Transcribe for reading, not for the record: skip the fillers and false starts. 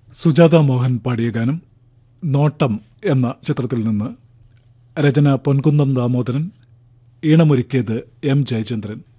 സുജാത മോഹൻ പാടിയ ഗാനം നോട്ടം എന്ന ചിത്രത്തിൽ നിന്ന്. രചന പൊൻകുന്നം ദാമോദരൻ, ഈണമൊരുക്കിയത് എം ജയചന്ദ്രൻ.